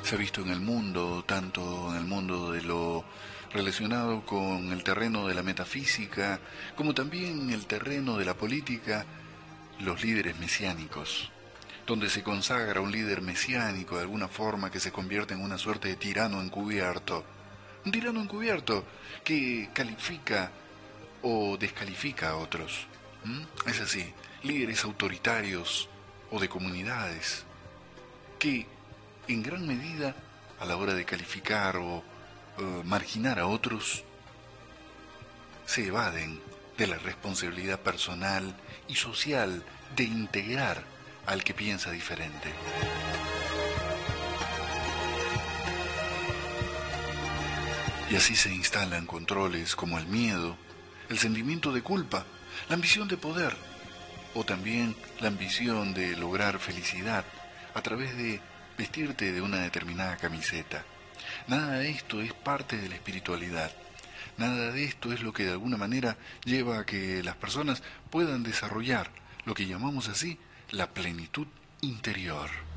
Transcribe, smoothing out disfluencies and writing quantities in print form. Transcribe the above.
Se ha visto en el mundo, tanto en el mundo de lo relacionado con el terreno de la metafísica, como también en el terreno de la política, los líderes mesiánicos, donde se consagra un líder mesiánico de alguna forma que se convierte en una suerte de tirano encubierto. Un tirano encubierto que califica o descalifica a otros. Es así, líderes autoritarios o de comunidades que en gran medida a la hora de calificar o marginar a otros se evaden de la responsabilidad personal y social de integrar al que piensa diferente. Y así se instalan controles como el miedo, el sentimiento de culpa, la ambición de poder o también la ambición de lograr felicidad a través de vestirte de una determinada camiseta. Nada de esto es parte de la espiritualidad. Nada de esto es lo que de alguna manera lleva a que las personas puedan desarrollar lo que llamamos así la plenitud interior.